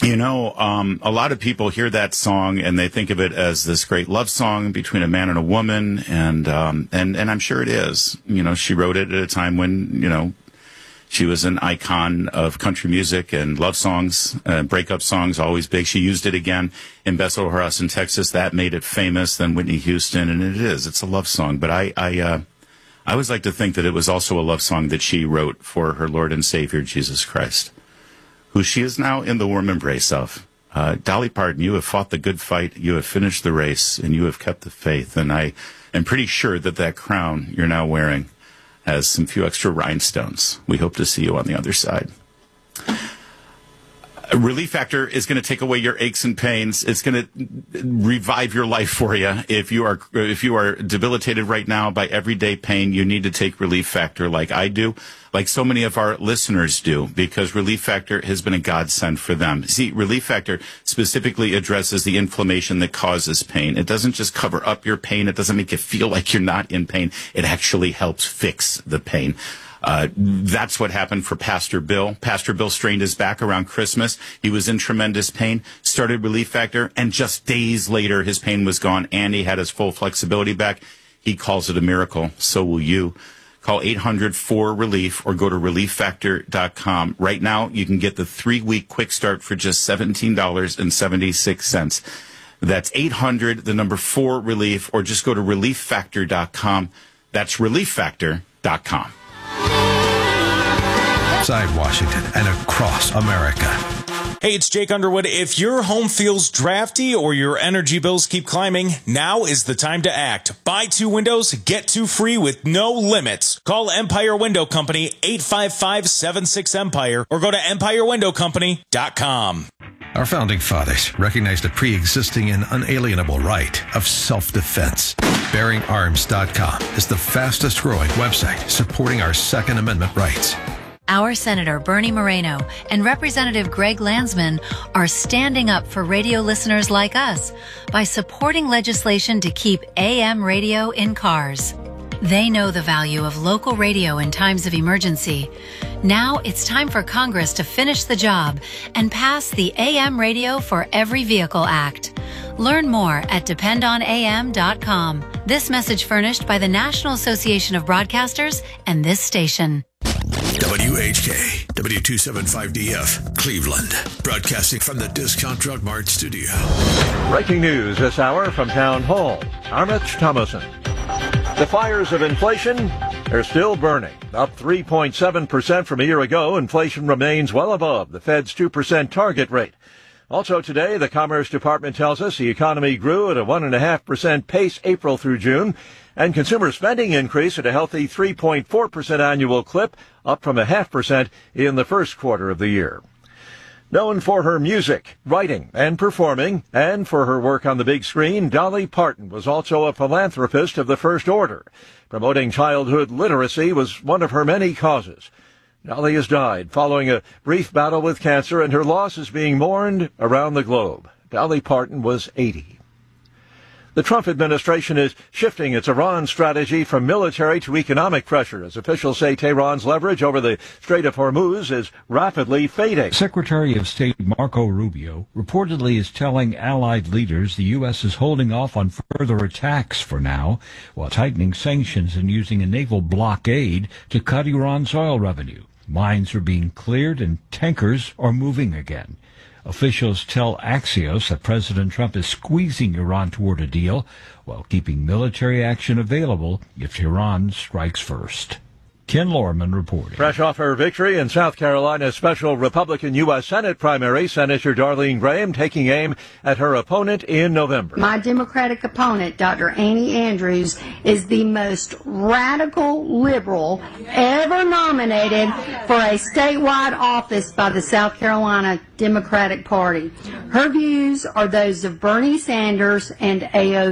A lot of people hear that song and they think of it as this great love song between a man and a woman, and I'm sure it is. She wrote it at a time when, she was an icon of country music and love songs, breakup songs, always big. She used it again in Best Little House in Texas. That made it famous. Then Whitney Houston, and it's a love song. But I always like to think that it was also a love song that she wrote for her Lord and Savior, Jesus Christ, who she is now in the warm embrace of. Dolly Parton, you have fought the good fight, you have finished the race, and you have kept the faith. And I am pretty sure that crown you're now wearing has some few extra rhinestones. We hope to see you on the other side. Relief Factor is going to take away your aches and pains. It's going to revive your life for you. If you are debilitated right now by everyday pain, you need to take Relief Factor like I do, like so many of our listeners do, because Relief Factor has been a godsend for them. See, Relief Factor specifically addresses the inflammation that causes pain. It doesn't just cover up your pain. It doesn't make you feel like you're not in pain. It actually helps fix the pain. That's what happened for Pastor Bill. Pastor Bill strained his back around Christmas. He was in tremendous pain, started Relief Factor, and just days later, his pain was gone, and he had his full flexibility back. He calls it a miracle. So will you. Call 800-4RELIEF or go to ReliefFactor.com. Right now, you can get the 3-week quick start for just $17.76. That's 800-4RELIEF, or just go to ReliefFactor.com. That's ReliefFactor.com. Outside Washington and across America. Hey, it's Jake Underwood. If your home feels drafty or your energy bills keep climbing, now is the time to act. Buy 2 windows, get 2 free with no limits. Call Empire Window Company, 855-76-EMPIRE, or go to EmpireWindowCompany.com. Our founding fathers recognized a pre-existing and unalienable right of self-defense. BearingArms.com is the fastest growing website supporting our Second Amendment rights. Our Senator Bernie Moreno and Representative Greg Landsman are standing up for radio listeners like us by supporting legislation to keep AM radio in cars. They know the value of local radio in times of emergency. Now it's time for Congress to finish the job and pass the AM Radio for Every Vehicle Act. Learn more at dependonam.com. This message furnished by the National Association of Broadcasters and this station. WHK, W275DF, Cleveland, broadcasting from the Discount Drug Mart studio. Breaking news this hour from Town Hall. I'm Rich Thomason. The fires of inflation are still burning. Up 3.7% from a year ago, inflation remains well above the Fed's 2% target rate. Also today, the Commerce Department tells us the economy grew at a 1.5% pace April through June, and consumer spending increased at a healthy 3.4% annual clip, up from 0.5% in the first quarter of the year. Known for her music, writing, and performing, and for her work on the big screen, Dolly Parton was also a philanthropist of the first order. Promoting childhood literacy was one of her many causes. Dolly has died following a brief battle with cancer, and her loss is being mourned around the globe. Dolly Parton was 80. The Trump administration is shifting its Iran strategy from military to economic pressure, as officials say Tehran's leverage over the Strait of Hormuz is rapidly fading. Secretary of State Marco Rubio reportedly is telling allied leaders the U.S. is holding off on further attacks for now, while tightening sanctions and using a naval blockade to cut Iran's oil revenue. Mines are being cleared and tankers are moving again. Officials tell Axios that President Trump is squeezing Iran toward a deal while keeping military action available if Iran strikes first. Ken Lorman reporting. Fresh off her victory in South Carolina's special Republican U.S. Senate primary, Senator Darlene Graham taking aim at her opponent in November. My Democratic opponent, Dr. Annie Andrews, is the most radical liberal ever nominated for a statewide office by the South Carolina Democratic Party. Her views are those of Bernie Sanders and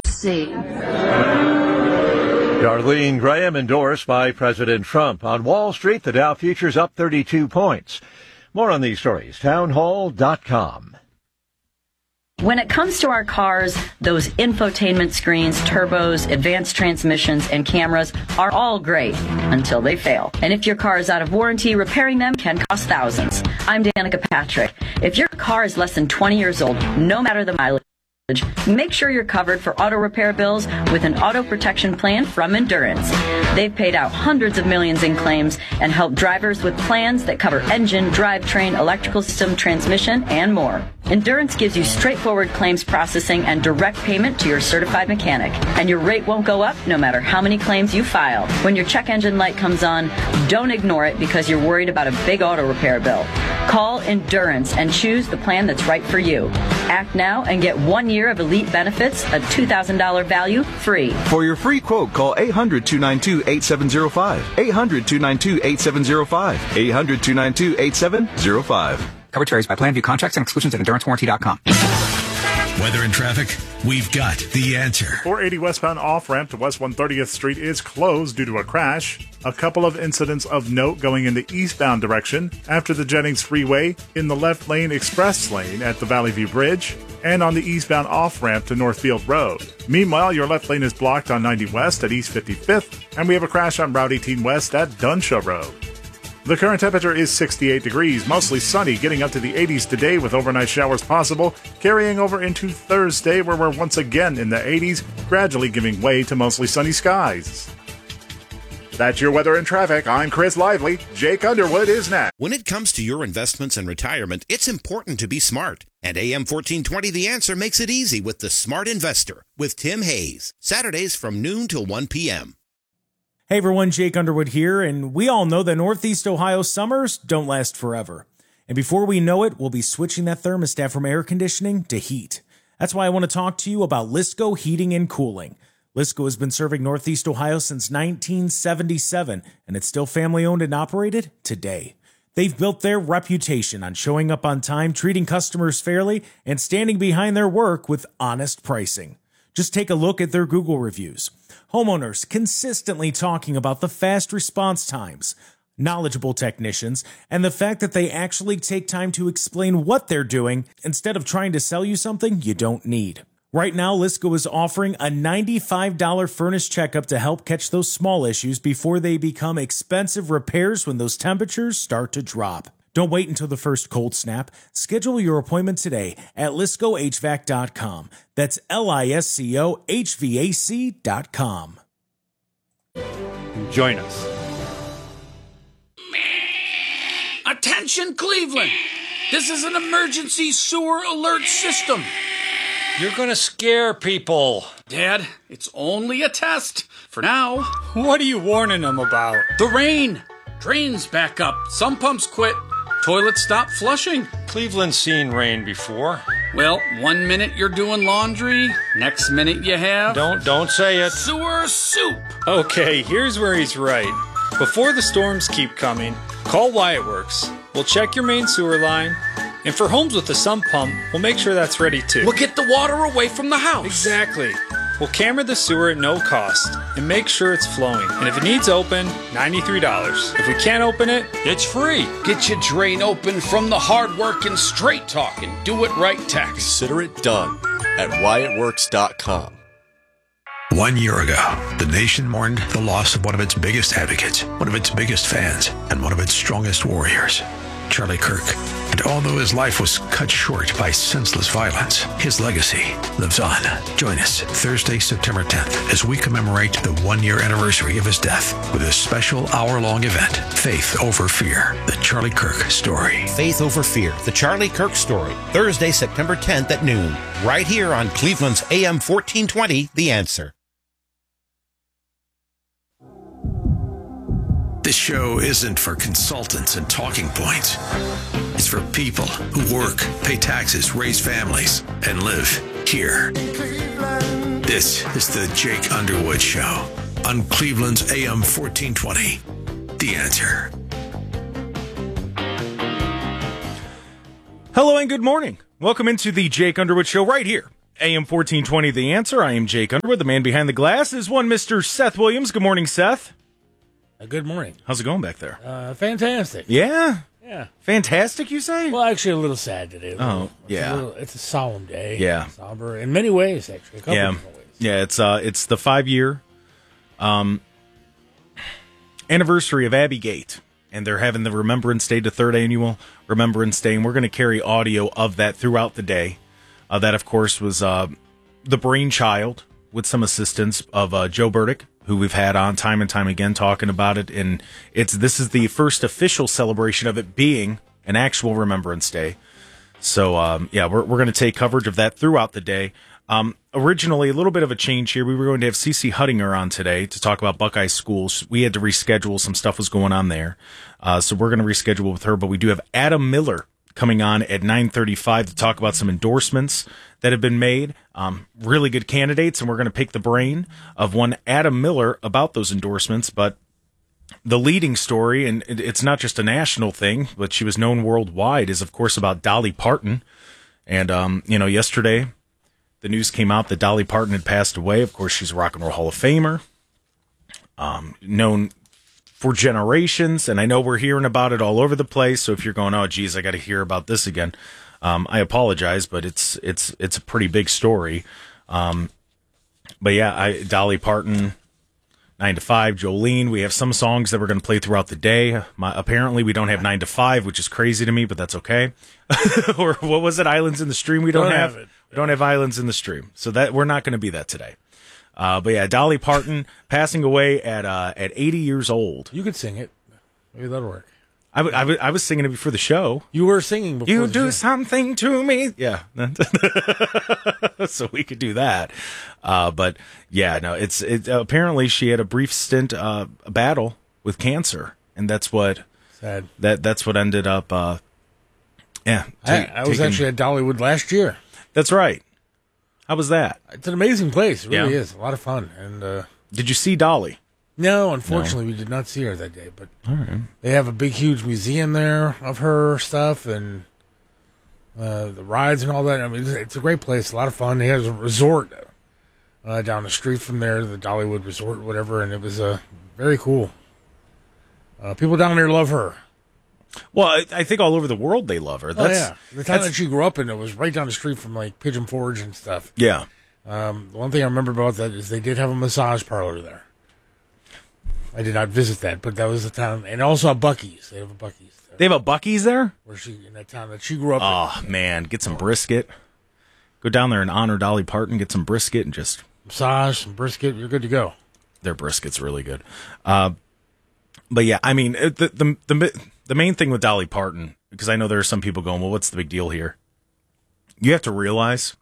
AOC. Darlene Graham endorsed by President Trump. On Wall Street, the Dow futures up 32 points. More on these stories, townhall.com. When it comes to our cars, those infotainment screens, turbos, advanced transmissions, and cameras are all great until they fail. And if your car is out of warranty, repairing them can cost thousands. I'm Danica Patrick. If your car is less than 20 years old, no matter the mileage, make sure you're covered for auto repair bills with an auto protection plan from Endurance. They've paid out hundreds of millions in claims and helped drivers with plans that cover engine, drivetrain, electrical system, transmission, and more. Endurance gives you straightforward claims processing and direct payment to your certified mechanic. And your rate won't go up no matter how many claims you file. When your check engine light comes on, don't ignore it because you're worried about a big auto repair bill. Call Endurance and choose the plan that's right for you. Act now and get 1 year of elite benefits, a $2,000 value, free. For your free quote, call 800-292-8705. 800-292-8705. 800-292-8705. Coverage varies by plan. View contracts and exclusions at EnduranceWarranty.com. Weather and traffic, we've got the answer. 480 westbound off-ramp to West 130th Street is closed due to a crash. A couple of incidents of note going in the eastbound direction after the Jennings Freeway in the left lane express lane at the Valley View Bridge and on the eastbound off-ramp to Northfield Road. Meanwhile, your left lane is blocked on 90 West at East 55th, and we have a crash on Route 18 West at Dunshaw Road. The current temperature is 68 degrees, mostly sunny, getting up to the 80s today with overnight showers possible, carrying over into Thursday where we're once again in the 80s, gradually giving way to mostly sunny skies. That's your weather and traffic. I'm Chris Lively. Jake Underwood is next. When it comes to your investments and retirement, it's important to be smart. And AM 1420 The Answer makes it easy with the Smart Investor with Tim Hayes. Saturdays from noon till 1 p.m. Hey everyone, Jake Underwood here, and we all know that Northeast Ohio summers don't last forever. And before we know it, we'll be switching that thermostat from air conditioning to heat. That's why I want to talk to you about Lisco Heating and Cooling. Lisco has been serving Northeast Ohio since 1977, and it's still family-owned and operated today. They've built their reputation on showing up on time, treating customers fairly, and standing behind their work with honest pricing. Just take a look at their Google reviews. Homeowners consistently talking about the fast response times, knowledgeable technicians, and the fact that they actually take time to explain what they're doing instead of trying to sell you something you don't need. Right now, Lisco is offering a $95 furnace checkup to help catch those small issues before they become expensive repairs when those temperatures start to drop. Don't wait until the first cold snap. Schedule your appointment today at LiscoHVAC.com. That's LISCOHVAC.com. Join us. Attention, Cleveland! This is an emergency sewer alert system. You're gonna scare people. Dad, it's only a test. For now. What are you warning them about? The rain. Drains back up. Some pumps quit. Toilets stop flushing. Cleveland's seen rain before. Well, 1 minute you're doing laundry, next minute you have... Don't say it. Sewer soup. Okay, here's where he's right. Before the storms keep coming, call Wyatt Works. We'll check your main sewer line. And for homes with a sump pump, we'll make sure that's ready too. We'll get the water away from the house. Exactly. We'll camera the sewer at no cost and make sure it's flowing. And if it needs open, $93. If we can't open it, it's free. Get your drain open from the hard work and straight talk and do it right tax. Consider it done at WyattWorks.com. 1 year ago, the nation mourned the loss of one of its biggest advocates, one of its biggest fans, and one of its strongest warriors, Charlie Kirk. And although his life was cut short by senseless violence, his legacy lives on. Join us Thursday, September 10th, as we commemorate the 1 year anniversary of his death with a special hour-long event, Faith Over Fear, the Charlie Kirk Story. Faith Over Fear, the Charlie Kirk Story, Thursday, September 10th at noon, right here on Cleveland's AM 1420, The Answer. This show isn't for consultants and talking points. It's for people who work, pay taxes, raise families, and live here. This is the Jake Underwood Show on Cleveland's AM 1420. The Answer. Hello and good morning. Welcome into the Jake Underwood Show right here. AM 1420, The Answer. I am Jake Underwood. The man behind the glass is one Mr. Seth Williams. Good morning, Seth. Good morning. How's it going back there? Fantastic. Yeah? Yeah. Fantastic, you say? Well, actually, a little sad today. Yeah. It's a solemn day. Yeah. Somber in many ways, actually. A couple different ways. Yeah, it's the 5 year anniversary of Abbey Gate. and they're having the Remembrance Day, the 3rd annual Remembrance Day, and we're going to carry audio of that throughout the day. That, of course, was the brainchild, with some assistance, of Joe Burdick, who we've had on time and time again talking about it. And this is the first official celebration of it being an actual Remembrance Day. So, we're going to take coverage of that throughout the day. Originally, a little bit of a change here. We were going to have CeCe Huttinger on today to talk about Buckeye schools. We had to reschedule. Some stuff was going on there. So we're going to reschedule with her. But we do have Adam Miller coming on at 9:35 to talk about some endorsements that have been made. Really good candidates, and we're going to pick the brain of one Adam Miller about those endorsements. But the leading story, and it's not just a national thing, but she was known worldwide, is, of course, about Dolly Parton. And, yesterday the news came out that Dolly Parton had passed away. Of course, she's a Rock and Roll Hall of Famer, known for generations, and I know we're hearing about it all over the place. So if you're going, oh, geez, I got to hear about this again, I apologize, but it's a pretty big story. But yeah, Dolly Parton, 9 to 5, Jolene. We have some songs that we're going to play throughout the day. Apparently, we don't have 9 to 5, which is crazy to me, but that's okay. Or what was it? Islands in the Stream. We don't have it. We don't have Islands in the Stream, so that we're not going to be that today. But yeah, Dolly Parton passing away at 80 years old. You could sing it. Maybe that'll work. I was singing it before the show. You were singing before. You do something to me. Yeah. So we could do that. But yeah, no, it's apparently she had a brief stint, a battle with cancer, and that's what sad. That's what ended up. I was actually at Dollywood last year. That's right. How was that? It's an amazing place. It really is. A lot of fun. And did you see Dolly? No, unfortunately, we did not see her that day. But all right. They have a big, huge museum there of her stuff and the rides and all that. I mean, it's a great place. A lot of fun. They have a resort down the street from there, the Dollywood Resort, whatever, and it was very cool. People down there love her. Well, I think all over the world they love her. The town that she grew up in, it was right down the street from like Pigeon Forge and stuff. Yeah. The one thing I remember about that is they did have a massage parlor there. I did not visit that, but that was the town, and also a Buc-ee's. They have a Buc-ee's there. They have a Buc-ee's there? In that town that she grew up in. Oh man, get some brisket. Go down there and honor Dolly Parton. Get some brisket and just massage some brisket. You're good to go. Their brisket's really good. But yeah, I mean the main thing with Dolly Parton, because I know there are some people going, well, what's the big deal here? You have to realize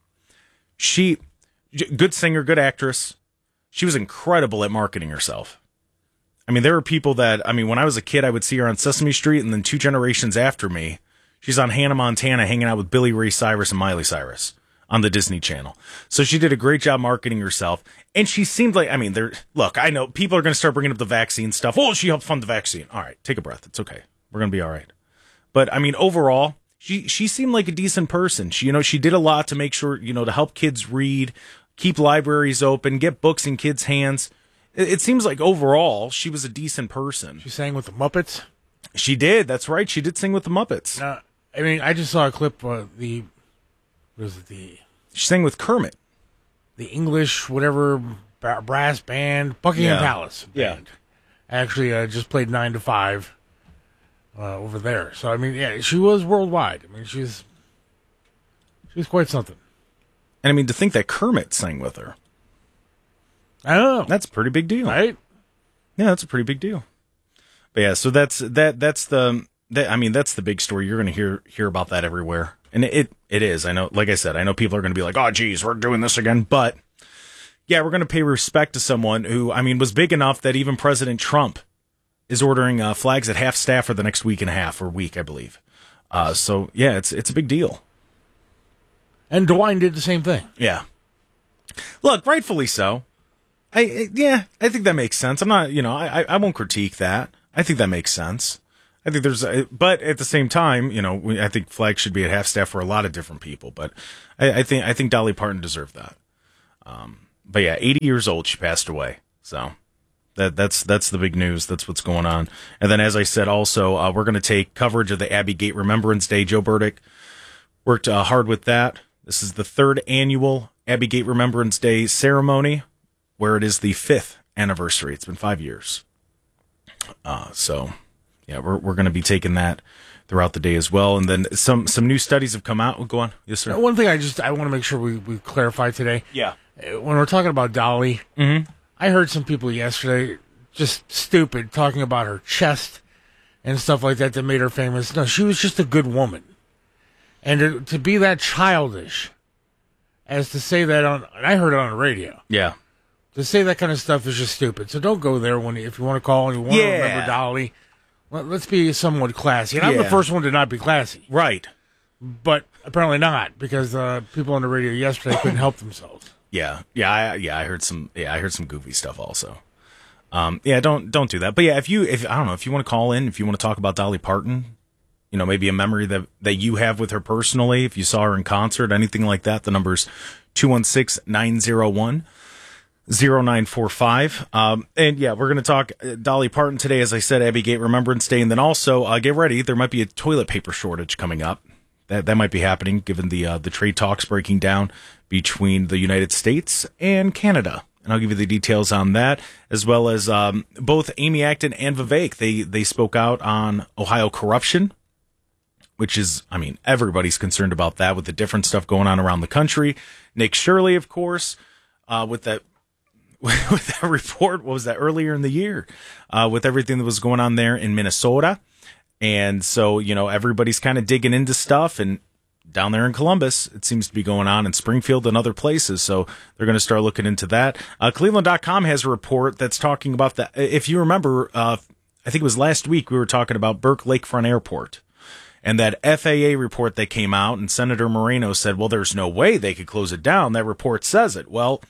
good singer, good actress. She was incredible at marketing herself. I mean, there are people that, when I was a kid, I would see her on Sesame Street, and then 2 generations after me, she's on Hannah Montana hanging out with Billy Ray Cyrus and Miley Cyrus on the Disney Channel. So she did a great job marketing herself, and she seemed like, look, I know people are going to start bringing up the vaccine stuff. Oh, she helped fund the vaccine. All right, take a breath. It's okay. We're going to be all right. But, overall, she seemed like a decent person. She did a lot to make sure, to help kids read, keep libraries open, get books in kids' hands. It seems like overall she was a decent person. She sang with the Muppets? She did. That's right. She did sing with the Muppets. I just saw a clip She sang with Kermit. The English, whatever, brass band, Buckingham Palace band. Actually, just played 9 to 5 over there. So, she was worldwide. She's quite something. And to think that Kermit sang with her. I know. That's a pretty big deal. Right? Yeah, that's a pretty big deal. But yeah, so that's the big story. You're going to hear about that everywhere. And it is. I know, like I said, I know people are going to be like, oh, geez, we're doing this again. But yeah, we're going to pay respect to someone who, was big enough that even President Trump is ordering flags at half staff for the next week and a half, or week, I believe. So yeah, it's a big deal. And DeWine did the same thing. Yeah. Look, rightfully so. I think that makes sense. I'm not, I won't critique that. I think that makes sense. I think but at the same time, I think flags should be at half staff for a lot of different people. But I think Dolly Parton deserved that. But yeah, 80 years old, she passed away. So that's the big news. That's what's going on. And then, as I said, also we're going to take coverage of the Abbey Gate Remembrance Day. Joe Burdick worked hard with that. This is the 3rd annual Abbey Gate Remembrance Day ceremony, where it is the 5th anniversary. It's been 5 years. So we're going to be taking that throughout the day as well. And then some new studies have come out. Go on. Yes, sir. One thing I want to make sure we clarify today. Yeah. When we're talking about Dolly, I heard some people yesterday just stupid talking about her chest and stuff like that made her famous. No, she was just a good woman. And to be that childish as to say that I heard it on the radio. Yeah. To say that kind of stuff is just stupid. So don't go there if you want to call and you want to remember Dolly. Let's be somewhat classy. And I'm the first one to not be classy. Right. But apparently not, because people on the radio yesterday couldn't help themselves. I heard some goofy stuff also. Don't do that. But yeah, if I don't know, if you want to call in, if you want to talk about Dolly Parton, maybe a memory that you have with her personally, if you saw her in concert, anything like that, the number's 216-901-0945. And yeah, we're going to talk Dolly Parton today. As I said, Abbey Gate Remembrance Day. And then also, get ready. There might be a toilet paper shortage coming up. That might be happening given the trade talks breaking down between the United States and Canada. And I'll give you the details on that, as well as both Amy Acton and Vivek. They spoke out on Ohio corruption, which is, everybody's concerned about that with the different stuff going on around the country. Nick Shirley, of course, with that report, what was that, earlier in the year, with everything that was going on there in Minnesota. And so, everybody's kind of digging into stuff, and down there in Columbus, it seems to be going on in Springfield and other places. So they're going to start looking into that. Cleveland.com has a report that's talking about that. If you remember, I think it was last week, we were talking about Burke Lakefront Airport and that FAA report that came out, and Senator Moreno said, well, there's no way they could close it down. That report says it. Well,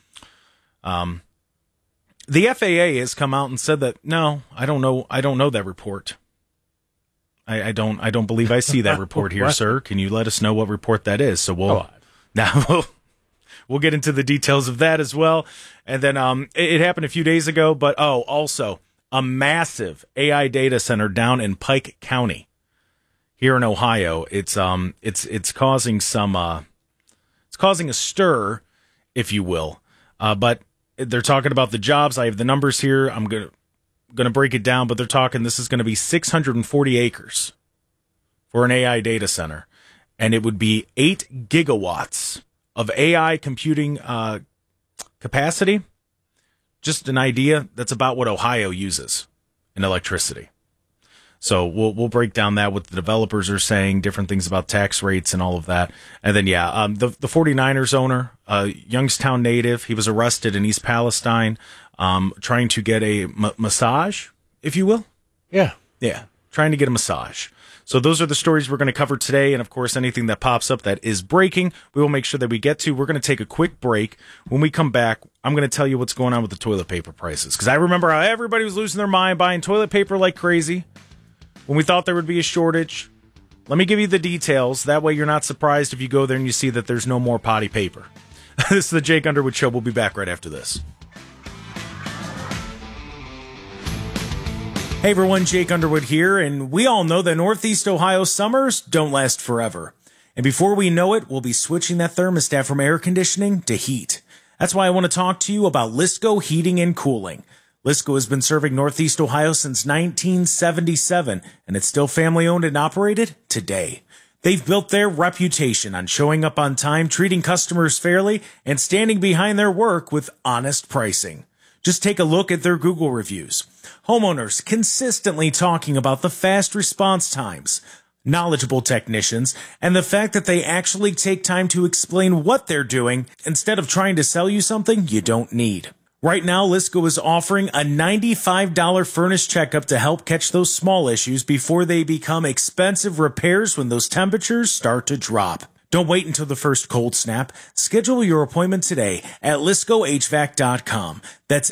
the FAA has come out and said that, no, I don't know that report. I don't believe I see that report here, sir. Can you let us know what report that is? So we'll get into the details of that as well. And then it happened a few days ago, but also a massive AI data center down in Pike County here in Ohio. It's causing some it's causing a stir, if you will. But they're talking about the jobs. I have the numbers here. I'm going to break it down, but they're talking this is going to be 640 acres for an AI data center, and it would be 8 gigawatts of AI computing capacity. Just an idea. That's about what Ohio uses in electricity. So we'll break down that, what the developers are saying, different things about tax rates and all of that. And then, the 49ers owner, Youngstown native, he was arrested in East Palestine, trying to get a massage, if you will. Yeah. Yeah, trying to get a massage. So those are the stories we're going to cover today. And, of course, anything that pops up that is breaking, we will make sure that we get to. We're going to take a quick break. When we come back, I'm going to tell you what's going on with the toilet paper prices. Because I remember how everybody was losing their mind buying toilet paper like crazy when we thought there would be a shortage. Let me give you the details. That way you're not surprised if you go there and you see that there's no more potty paper. This is the Jake Underwood Show. We'll be back right after this. Hey everyone, Jake Underwood here, and we all know that Northeast Ohio summers don't last forever. And before we know it, we'll be switching that thermostat from air conditioning to heat. That's why I want to talk to you about Lisco Heating and Cooling. Lisco has been serving Northeast Ohio since 1977, and it's still family-owned and operated today. They've built their reputation on showing up on time, treating customers fairly, and standing behind their work with honest pricing. Just take a look at their Google reviews. Homeowners consistently talking about the fast response times, knowledgeable technicians, and the fact that they actually take time to explain what they're doing instead of trying to sell you something you don't need. Right now, Lisco is offering a $95 furnace checkup to help catch those small issues before they become expensive repairs when those temperatures start to drop. Don't wait until the first cold snap. Schedule your appointment today at LiscoHVAC.com. That's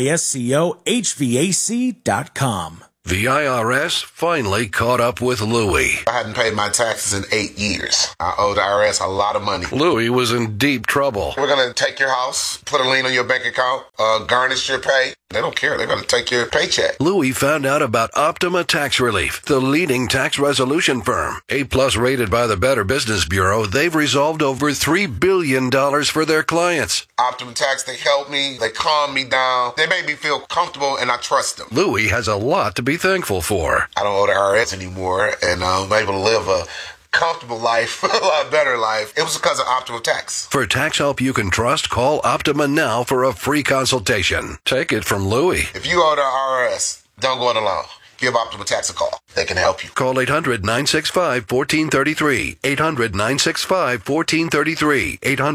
LISCOHVAC.com. The IRS finally caught up with Louie. I hadn't paid my taxes in 8 years. I owed the IRS a lot of money. Louie was in deep trouble. We're going to take your house, put a lien on your bank account, garnish your pay, They don't care. They're going to take your paycheck. Louis found out about Optima Tax Relief, the leading tax resolution firm. A-plus rated by the Better Business Bureau, they've resolved over $3 billion for their clients. Optima Tax, they help me. They calm me down. They make me feel comfortable, and I trust them. Louis has a lot to be thankful for. I don't owe the IRS anymore, and I'm able to live a comfortable life, a lot better life. It was because of Optima Tax. For tax help you can trust, call Optima now for a free consultation. Take it from Louis. If you owe the IRS, don't go it alone. Give Optima Tax a call. They can help you. Call 800-965-1433. 800-965-1433.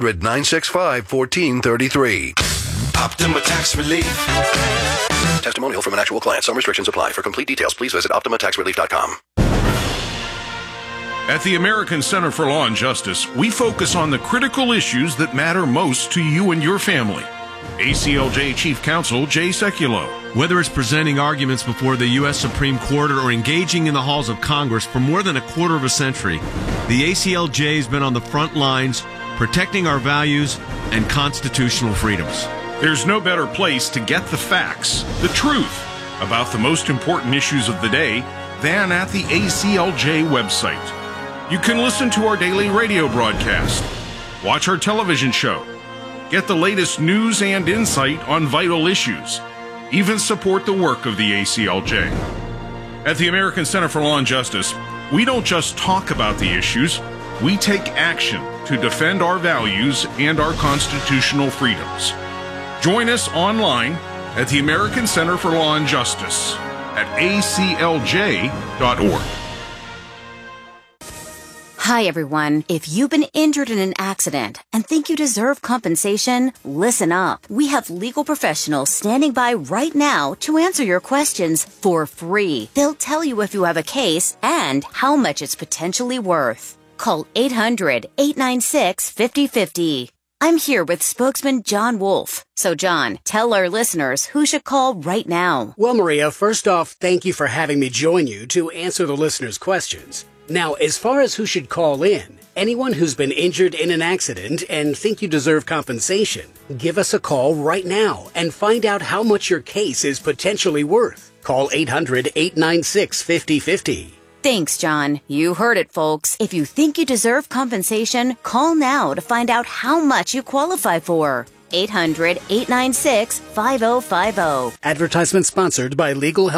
800-965-1433. Optima Tax Relief. Testimonial from an actual client. Some restrictions apply. For complete details, please visit OptimaTaxRelief.com. At the American Center for Law and Justice, we focus on the critical issues that matter most to you and your family. ACLJ Chief Counsel Jay Sekulow. Whether it's presenting arguments before the U.S. Supreme Court or engaging in the halls of Congress for more than a quarter of a century, the ACLJ has been on the front lines protecting our values and constitutional freedoms. There's no better place to get the facts, the truth, about the most important issues of the day than at the ACLJ website. You can listen to our daily radio broadcast, watch our television show, get the latest news and insight on vital issues, even support the work of the ACLJ. At the American Center for Law and Justice, we don't just talk about the issues, we take action to defend our values and our constitutional freedoms. Join us online at the American Center for Law and Justice at aclj.org. Hi, everyone. If you've been injured in an accident and think you deserve compensation, listen up. We have legal professionals standing by right now to answer your questions for free. They'll tell you if you have a case and how much it's potentially worth. Call 800-896-5050. I'm here with spokesman John Wolf. So, John, tell our listeners who should call right now. Well, Maria, first off, thank you for having me join you to answer the listeners' questions. Now, as far as who should call in, anyone who's been injured in an accident and think you deserve compensation, give us a call right now and find out how much your case is potentially worth. Call 800-896-5050. Thanks, John. You heard it, folks. If you think you deserve compensation, call now to find out how much you qualify for. 800-896-5050. Advertisement sponsored by Legal Help.